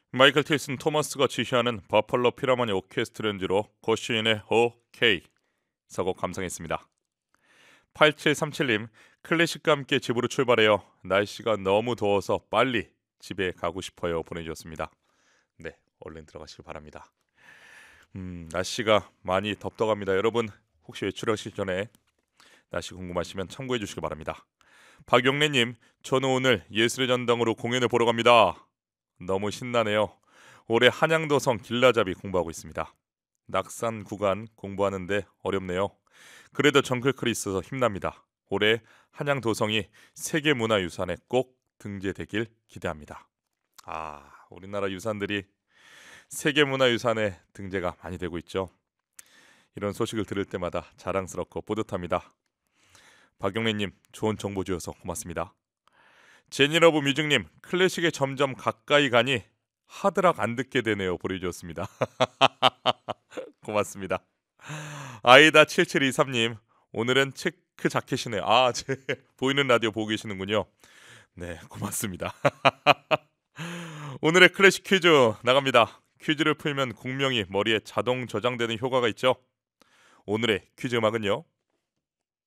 마이클 틸슨 토머스가 지휘하는 버펄로 필하모니 오케스트라 연주로 고슈인의 오케이 서곡 감상했습니다. 8737님, 클래식과 함께 집으로 출발해요. 날씨가 너무 더워서 빨리 집에 가고 싶어요 보내주셨습니다. 네, 얼른 들어가시기 바랍니다. 날씨가 많이 덥더갑니다. 여러분 혹시 외출하시기 전에 날씨 궁금하시면 참고해 주시기 바랍니다. 박용래님, 저는 오늘 예술의 전당으로 공연을 보러 갑니다. 너무 신나네요. 올해 한양도성 길라잡이 공부하고 있습니다. 낙산 구간 공부하는데 어렵네요. 그래도 정글클이 있어서 힘납니다. 올해 한양도성이 세계문화유산에 꼭 등재되길 기대합니다. 우리나라 유산들이 세계문화유산에 등재가 많이 되고 있죠. 이런 소식을 들을 때마다 자랑스럽고 뿌듯합니다. 박용래님, 좋은 정보 주셔서 고맙습니다. 제니러브 뮤직님, 클래식에 점점 가까이 가니 하드락 안 듣게 되네요 보내주셨습니다. 고맙습니다. 아이다 7723님, 오늘은 체크 자켓이네요. 제 보이는 라디오 보고 계시는군요. 네, 고맙습니다. 오늘의 클래식 퀴즈 나갑니다. 퀴즈를 풀면 공명이 머리에 자동 저장되는 효과가 있죠. 오늘의 퀴즈 음악은요,